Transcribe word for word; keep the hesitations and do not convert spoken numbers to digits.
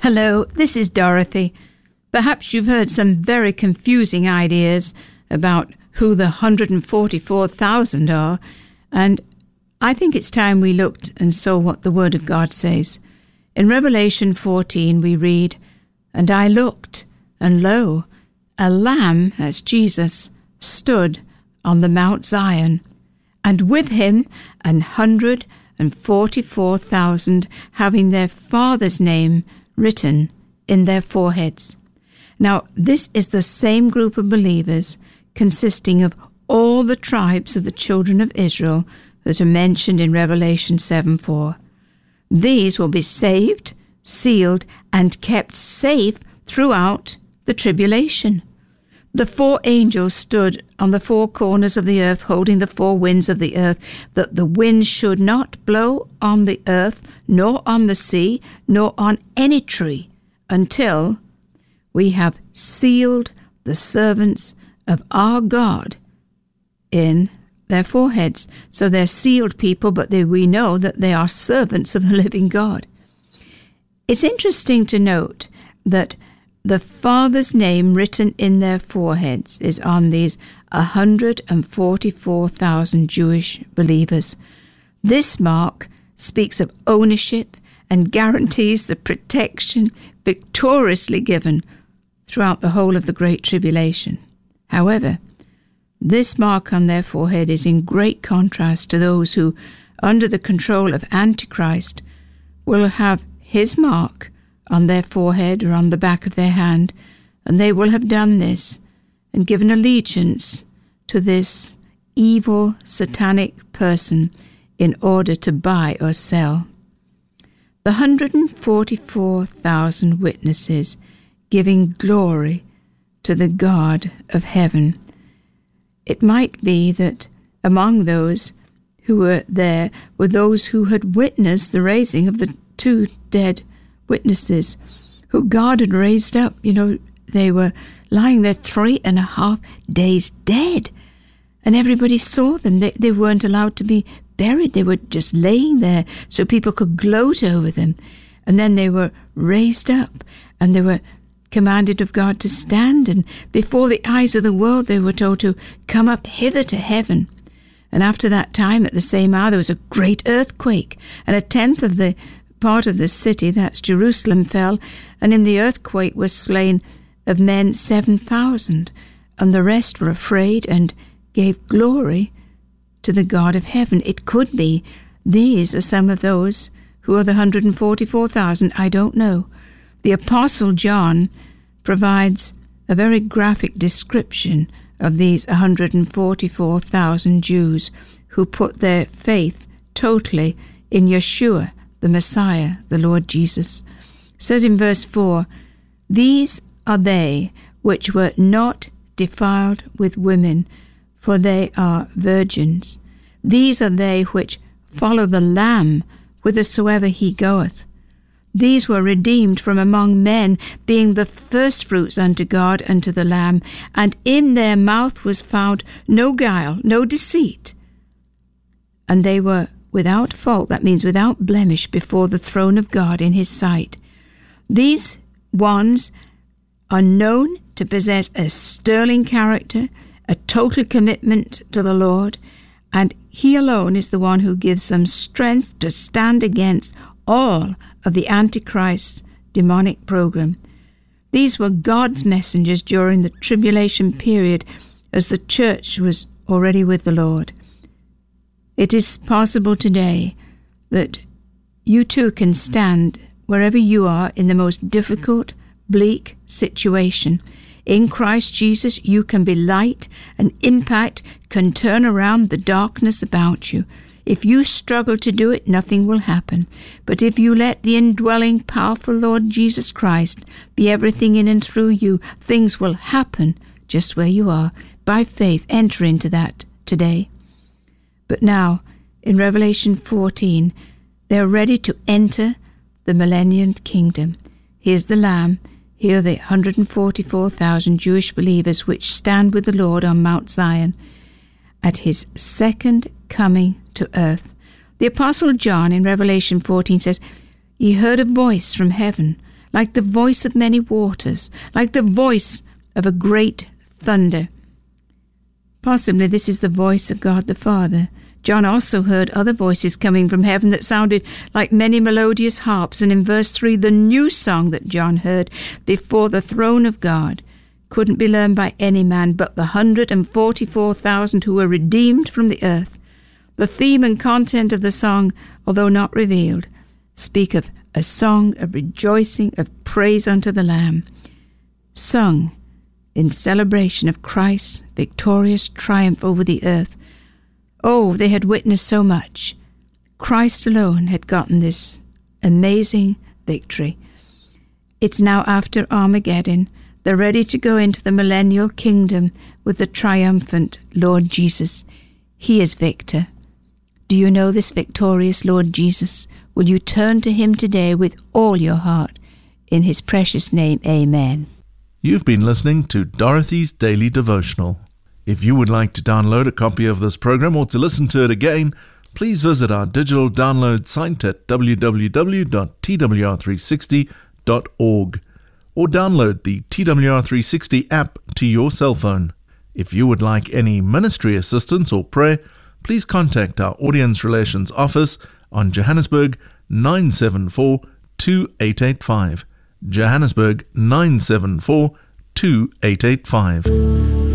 Hello, this is Dorothy. Perhaps you've heard some very confusing ideas about who the one hundred forty-four thousand are, and I think it's time we looked and saw what the Word of God says. In Revelation fourteen we read, "And I looked, and lo, a Lamb," as Jesus, "stood on the Mount Zion, and with him an hundred and forty-four thousand, having their Father's name written in their foreheads." Now, this is the same group of believers consisting of all the tribes of the children of Israel that are mentioned in Revelation seven four. These will be saved, sealed, and kept safe throughout the tribulation. The four angels stood on the four corners of the earth, holding the four winds of the earth, that the wind should not blow on the earth, nor on the sea, nor on any tree, until we have sealed the servants of our God in their foreheads. So they're sealed people, but they, we know that they are servants of the living God. It's interesting to note that the Father's name written in their foreheads is on these one hundred forty-four thousand Jewish believers. This mark speaks of ownership and guarantees the protection victoriously given throughout the whole of the Great Tribulation. However, this mark on their forehead is in great contrast to those who, under the control of Antichrist, will have his mark on their forehead or on the back of their hand, and they will have done this and given allegiance to this evil satanic person in order to buy or sell. The one hundred forty-four thousand witnesses giving glory to the God of heaven. It might be that among those who were there were those who had witnessed the raising of the two dead witnesses who God had raised up. You know, they were lying there three and a half days dead, and everybody saw them. They, they weren't allowed to be buried. They were just laying there so people could gloat over them. And then they were raised up, and they were commanded of God to stand, and before the eyes of the world they were told to come up hither to heaven. And after that time, at the same hour, there was a great earthquake, and a tenth of the part of the city, that's Jerusalem, fell, and in the earthquake was slain of men seven thousand, and the rest were afraid and gave glory to the God of heaven. It could be these are some of those who are the one hundred forty-four thousand. I don't know. The Apostle John provides a very graphic description of these one hundred forty-four thousand Jews who put their faith totally in Yeshua, the Messiah, the Lord Jesus. It says in verse four, "These are they which were not defiled with women, for they are virgins. These are they which follow the Lamb whithersoever he goeth. These were redeemed from among men, being the firstfruits unto God and to the Lamb, and in their mouth was found no guile, no deceit. And they were without fault," that means without blemish, "before the throne of God in his sight." These ones are known to possess a sterling character, a total commitment to the Lord, and he alone is the one who gives them strength to stand against all of the Antichrist's demonic program. These were God's messengers during the tribulation period as the church was already with the Lord. It is possible today that you too can stand wherever you are in the most difficult, bleak situation. In Christ Jesus, you can be light, and impact can turn around the darkness about you. If you struggle to do it, nothing will happen. But if you let the indwelling, powerful Lord Jesus Christ be everything in and through you, things will happen just where you are. By faith, enter into that today. But now, in Revelation fourteen, they are ready to enter the millennium kingdom. Here's the Lamb. Here are the one hundred forty-four thousand Jewish believers which stand with the Lord on Mount Zion at his second coming to earth. The Apostle John in Revelation fourteen says, "Ye heard a voice from heaven, like the voice of many waters, like the voice of a great thunder. Possibly this is the voice of God the Father. John also heard other voices coming from heaven that sounded like many melodious harps, and in verse three, the new song that John heard before the throne of God couldn't be learned by any man but the one hundred forty-four thousand who were redeemed from the earth. The theme and content of the song, although not revealed, speak of a song of rejoicing, of praise unto the Lamb, sung in celebration of Christ's victorious triumph over the earth. Oh, they had witnessed so much. Christ alone had gotten this amazing victory. It's now after Armageddon. They're ready to go into the millennial kingdom with the triumphant Lord Jesus. He is victor. Do you know this victorious Lord Jesus? Will you turn to him today with all your heart? In his precious name, amen. You've been listening to Dorothy's Daily Devotional. If you would like to download a copy of this program or to listen to it again, please visit our digital download site at w w w dot t w r three sixty dot org or download the T W R three sixty app to your cell phone. If you would like any ministry assistance or prayer, please contact our Audience Relations Office on Johannesburg nine seven four two eight eight five. Johannesburg nine seven four two eight eight five.